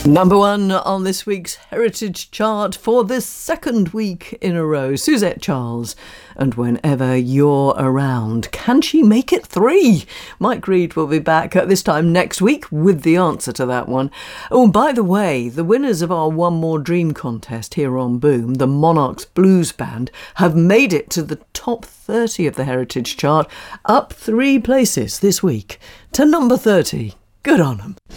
Number one on this week's Heritage Chart for the second week in a row, Suzette Charles. And Whenever You're Around. Can she make it 3? Mike Reid will be back at this time next week with the answer to that one. Oh, and by the way, the winners of our One More Dream contest here on Boom, the Monarchs Blues Band, have made it to the top 30 of the Heritage Chart, up 3 places this week to number 30. Good on them.